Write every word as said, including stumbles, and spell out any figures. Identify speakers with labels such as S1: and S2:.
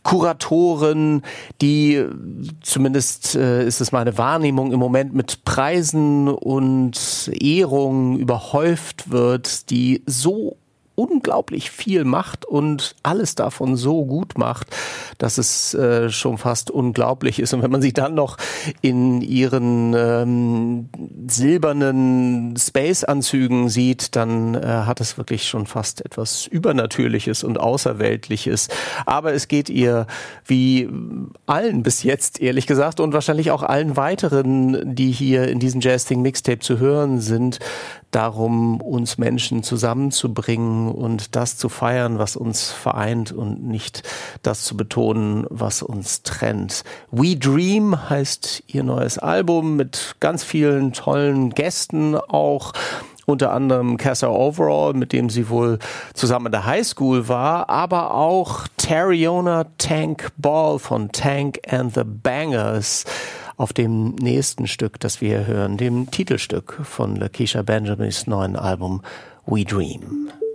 S1: Kuratoren, die, zumindest äh, ist es meine Wahrnehmung, im Moment mit Preisen und Ehrungen überhäuft wird, die so unglaublich viel macht und alles davon so gut macht, dass es äh, schon fast unglaublich ist. Und wenn man sie dann noch in ihren ähm, silbernen Space-Anzügen sieht, dann äh, hat es wirklich schon fast etwas Übernatürliches und Außerweltliches. Aber es geht ihr wie allen bis jetzt, ehrlich gesagt, und wahrscheinlich auch allen weiteren, die hier in diesem Jazz-Thing-Mixtape zu hören sind, darum, uns Menschen zusammenzubringen und das zu feiern, was uns vereint und nicht das zu betonen, was uns trennt. We Dream heißt ihr neues Album mit ganz vielen tollen Gästen auch. Unter anderem Castor Overall, mit dem sie wohl zusammen in der Highschool war, aber auch Tariona Tank Ball von Tank and the Bangers auf dem nächsten Stück, das wir hören, dem Titelstück von Lakeisha Benjamins neuen Album We Dream.